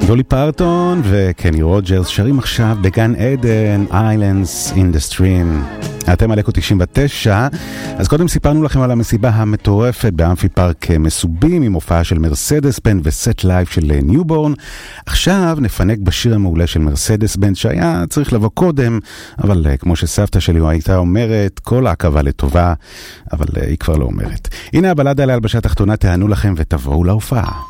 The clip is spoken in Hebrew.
דולי פרטון וקני רוג'רס שרים עכשיו בגן עדן, Islands in the Stream. אתם על אקו 99. אז קודם סיפרנו לכם על המסיבה המטורפת באמפי פארק מסובים עם הופעה של מרסדס בנד וסט לייב של ניובורן. עכשיו נפנק בשיר המעולה של מרסדס בנד שהיה צריך לבוא קודם, אבל כמו שסבתא שלי הייתה אומרת, כל העקבה לטובה, אבל היא כבר לא אומרת. הנה הבלדה להלבשה תחתונה, תענו לכם ותבואו להופעה.